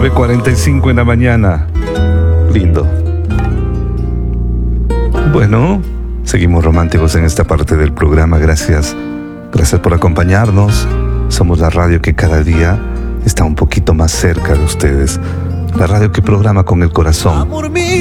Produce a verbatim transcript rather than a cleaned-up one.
nueve cuarenta y cinco en la mañana. Lindo. Bueno, seguimos románticos en esta parte del programa. Gracias. Gracias por acompañarnos. Somos la radio que cada día está un poquito más cerca de ustedes. La radio que programa con el corazón.